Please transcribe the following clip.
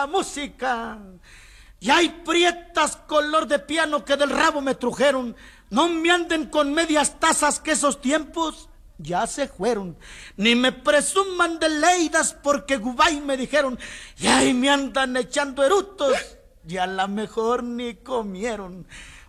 la música. Y hay prietas color de piano que del rabo me trujeron. No me anden con medias tazas que esos tiempos ya se fueron. Ni me presuman de leidas porque Gubay me dijeron. Y ahí me andan echando erutos y a la mejor ni comieron.